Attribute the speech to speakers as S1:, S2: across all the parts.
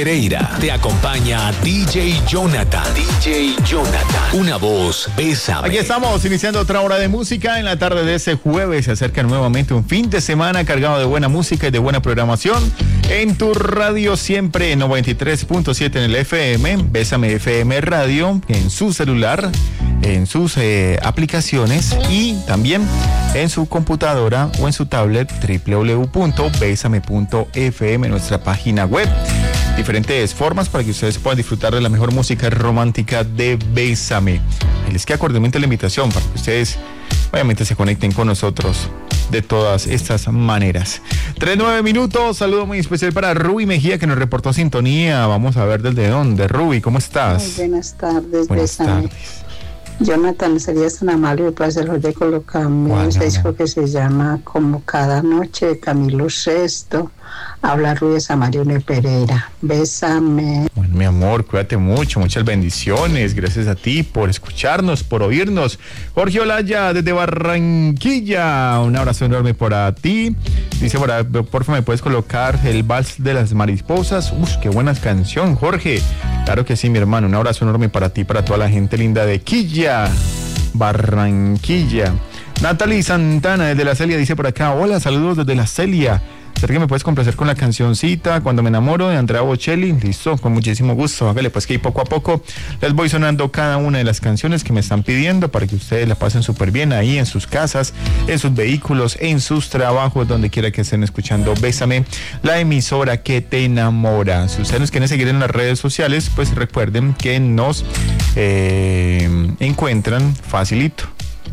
S1: Pereira, te acompaña DJ Jonathan. DJ Jonathan, una voz, bésame.
S2: Aquí estamos iniciando otra hora de música en la tarde de ese jueves. Se acerca nuevamente un fin de semana cargado de buena música y de buena programación. En tu radio siempre 93.7 en el FM, Bésame FM Radio, en su celular, en sus aplicaciones y también en su computadora o en su tablet www.besame.fm, nuestra página web. Diferentes formas para que ustedes puedan disfrutar de la mejor música romántica de Bésame. Les queda cordialmente la invitación para que ustedes obviamente se conecten con nosotros de todas estas maneras. 3-9 minutos, saludo muy especial para Ruby Mejía que nos reportó sintonía. Vamos a ver desde dónde. Ruby, ¿cómo estás?
S3: Muy buenas tardes,
S2: buenas
S3: Bésame.
S2: tardes.
S3: Jonathan, serías tan amable para hacerlo de colocarme un disco que se llama Como cada noche de Camilo VI. Habla Ruby Samarione Pereira. Bésame.
S2: Bueno, mi amor, cuídate mucho, muchas bendiciones. Gracias a ti por escucharnos, por oírnos. Jorge Olaya desde Barranquilla, un abrazo enorme para ti. Dice, porfa, ¿me puedes colocar el vals de las mariposas? Qué buena canción, Jorge. Claro que sí, mi hermano, un abrazo enorme para ti, para toda la gente linda de Quilla, Barranquilla. Natalie Santana desde La Celia dice por acá, hola, saludos desde La Celia. ¿Será que me puedes complacer con la cancioncita Cuando me enamoro de Andrea Bocelli? Listo, con muchísimo gusto. Hágale pues que poco a poco les voy sonando cada una de las canciones que me están pidiendo para que ustedes la pasen súper bien ahí en sus casas, en sus vehículos, en sus trabajos, donde quiera que estén escuchando Bésame, la emisora que te enamora. Si ustedes nos quieren seguir en las redes sociales, pues recuerden que nos encuentran facilito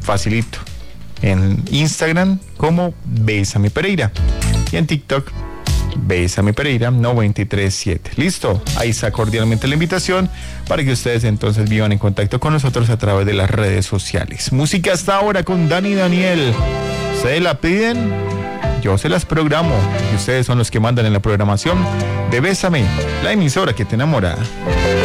S2: en Instagram como Bésame Pereira y en TikTok Bésame Pereira 937. Listo, ahí está cordialmente la invitación para que ustedes entonces vivan en contacto con nosotros a través de las redes sociales. Música hasta ahora con Dani y Daniel. ¿Ustedes la piden? Yo se las programo y ustedes son los que mandan en la programación de Bésame, la emisora que te enamora.